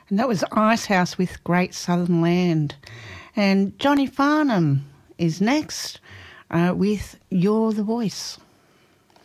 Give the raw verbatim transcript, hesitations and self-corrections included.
And that was Icehouse with Great Southern Land. And Johnny Farnham is next uh, with You're the Voice.